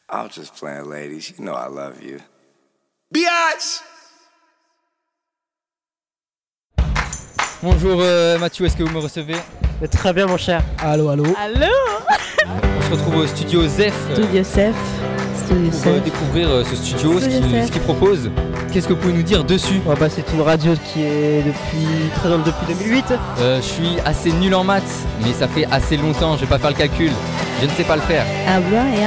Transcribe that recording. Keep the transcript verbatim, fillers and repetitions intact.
I'm just playing, ladies. You know I love you. Biatch! Bonjour euh, Mathieu, est-ce que vous me recevez? Très bien mon cher. Allô, allô. Allô. On se retrouve au studio Zef Studio Zef. Studio pour euh, découvrir euh, ce studio, ce qu'il, ce qu'il propose. Qu'est-ce que vous pouvez nous dire dessus? Oh, bah, c'est une radio qui est depuis présente depuis deux mille huit. euh, Je suis assez nul en maths, mais ça fait assez longtemps, je vais pas faire le calcul. Je ne sais pas le faire. Habla et